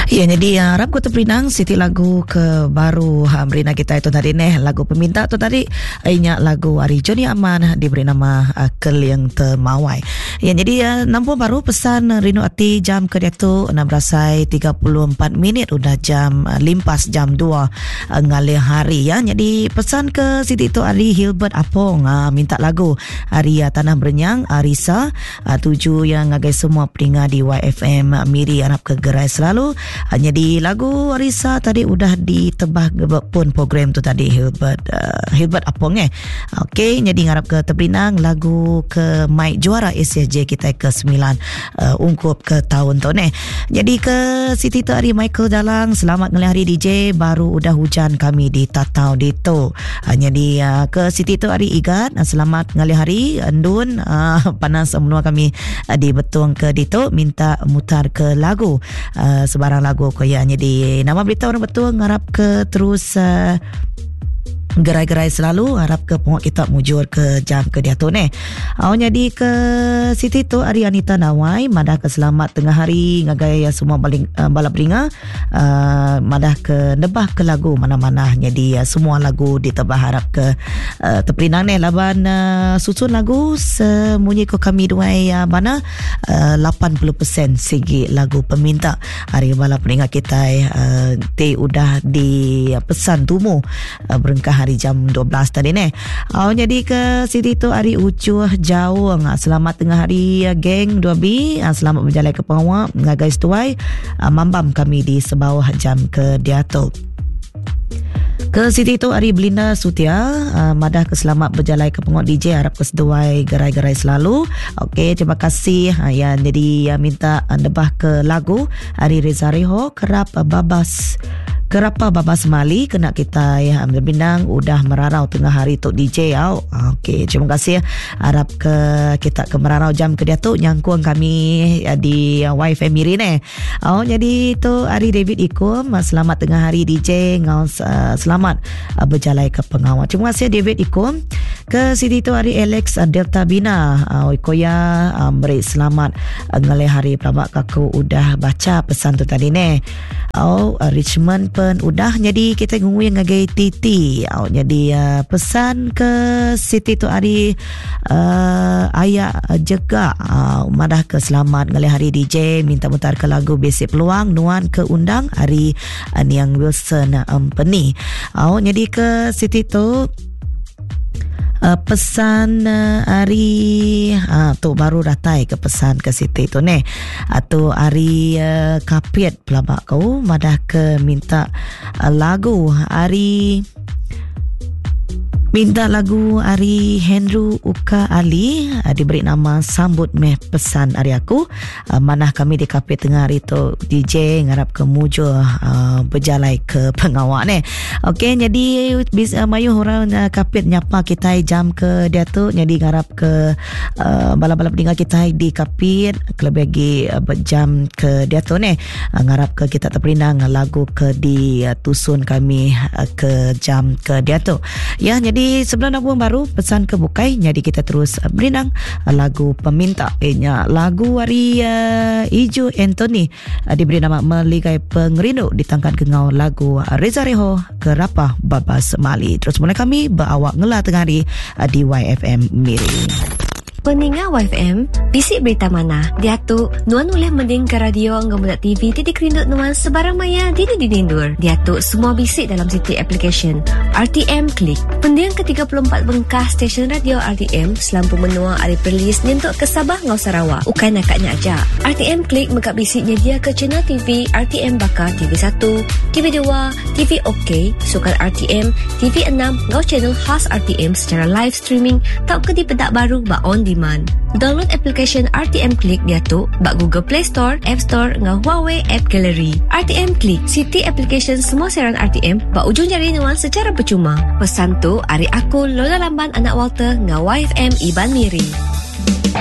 Ya, jadi harap ku terperinang Siti lagu ke baru Merina kita itu tadi lagu peminta tu tadi inyak lagu Ari Joni Aman diberi nama Kel yang Termawai. Ya, jadi nampu baru pesan Rinu Ati jam ke dia tu 16:34 udah jam limpas jam 2 ngalih hari ya. Jadi pesan ke Siti itu Ari Hilbert Apong minta lagu Ari Tanah Berenyang Arisa 7 yang ngagai semua peningat di YFM Miri harap kegerai selalu. Jadi lagu Arisa tadi udah ditebah pun program tu tadi Hilbert Apong Okey, jadi ngarap ke terperinang lagu ke Mike juara SJ kita ke 9 ungkup ke tahun tu Jadi ke Siti tu hari Michael Dalang selamat ngelih hari DJ baru udah hujan kami di Tatau Dito. Jadi ke Siti tu hari Igat selamat ngelih hari Andun panas menua kami di Betung ke Dito minta mutar ke lagu sebarang lagu koyanya di nama berita orang betul ngarap ke terus gerai-gerai selalu harap ke pengok kita mujur ke jam ke dia tu jadi ke Siti tu Ari Anita Nawai madah ke selamat tengah hari ngagai semua balap ringa madah ke nebah ke lagu mana-mana jadi semua lagu ditebah harap ke terperinang laban susun lagu semunyi ko kami duai mana 80% segi lagu peminta hari balap ringa kita udah di pesan tumu berengkah hari jam 12 tadi jadi ke Siti tu hari Ucuh Jauh selamat tengah hari geng 2B selamat berjalan ke pengawak guys tuai mambam kami di sebawah jam ke diato. Ke Siti tu hari Belinda Sutia madah ke selamat berjalan ke pengawak DJ harap keseduai gerai-gerai selalu. Okey, terima kasih jadi minta nebah ke lagu hari Reza Reho Kerapa Babas Mali kena kita berbindang udah merarau tengah hari tok DJ Okey, terima kasih harap ke kita ke merarau jam ke dia tu nyangkung kami di Wi-Fi Miri jadi tu hari David Ikum selamat tengah hari DJ selamat berjalan ke pengawal. Terima kasih David Ikum. Ke Siti tu hari Alex Delta Bina koya beri selamat ngalih hari pelabak kaku udah baca pesan tu tadi Richmond pun udah jadi kita ngui ngagai Titi jadi pesan ke Siti tu hari ayah jega madah ke selamat ngalih hari DJ minta mutar ke lagu Basic Peluang Nuan ke undang hari Niang Wilson Peni jadi ke Siti tu pesan hari tu baru datai ke pesan ke Siti tu atau hari Kapit pelabak kau madah ke minta lagu hari minta lagu Ari Henry Uka Ali diberi nama sambut meh pesan hari aku manah kami di kafe tengah hari tu DJ ngarap ke mujur berjalai ke pengawak Okey, jadi bisa mayu orang kafe nyapa kita jam ke dia tu jadi ngarap ke balap-balap tinggal kita di kafe kelebih lagi jam ke dia tu ngarap ke kita terperinang lagu ke di tusun kami ke jam ke dia tu jadi sebelum album baru pesan ke bukai jadi kita terus berinang lagu peminta lagu hari Ijo Anthony diberi nama Meligai Pengerindu ditangkan kengau lagu Reza Reho Kerapa Babas Mali. Terus mulai kami berawak ngelah tengah hari di YFM Miri. Peningat YFM, bisik berita mana? Dia tu, nuan boleh mending ke radio ngemulat TV titik rindut nuan sebarang maya di dindur. Dia tu semua bisik dalam Siti application RTM Klik. Pendiang ke-34 bengkah stesen radio RTM selampu menua hari perlis nentuk ke Sabah ngau Sarawak. Ukai nakaknya aja. RTM Klik mengkap bisik nyedia ke channel TV RTM Bakar TV1, TV2, TV OK, sukan RTM, TV6 ngau channel khas RTM secara live streaming tak ke di pedak baru ba on demand. Download application RTM Klik dia tu bak Google Play Store, App Store ngau Huawei App Gallery. RTM Klik, Siti application semua siaran RTM bak ujung jari nuan secara percuma. Pesan tu hari aku Lola Lamban anak Walter ngau YFM Iban Miri.